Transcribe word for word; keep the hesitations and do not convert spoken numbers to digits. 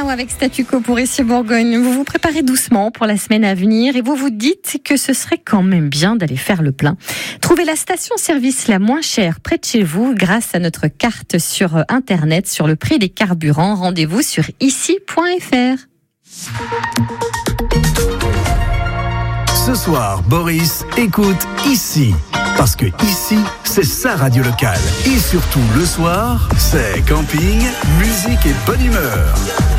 Now avec Statu Quo pour Ici Bourgogne. Vous vous préparez doucement pour la semaine à venir et vous vous dites que ce serait quand même bien d'aller faire le plein. Trouvez la station-service la moins chère près de chez vous grâce à notre carte sur Internet sur le prix des carburants. Rendez-vous sur ici point f r. Ce soir, Boris écoute Ici. Parce que ici, c'est sa radio locale. Et surtout, le soir, c'est camping, musique et bonne humeur.